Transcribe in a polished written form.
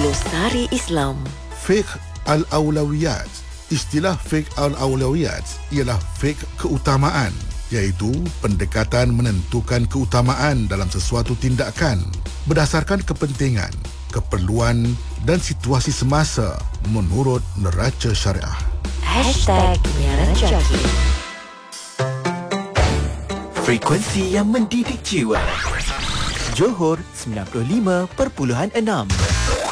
Glosari Islam. Fiqh al-awlawiyat. Istilah fiqh al-awlawiyat ialah fiqh keutamaan, iaitu pendekatan menentukan keutamaan dalam sesuatu tindakan berdasarkan kepentingan, keperluan dan situasi semasa menurut neraca syariah. #Muara Frekuensi yang mendidik jiwa. Johor 95.6.